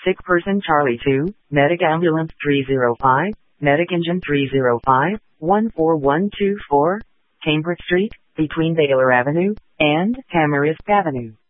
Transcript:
Sick person Charlie 2, Medic Ambulance 305, Medic Engine 305, 14124, Cambridge Street, between Baylor Avenue and Tamarisk Avenue.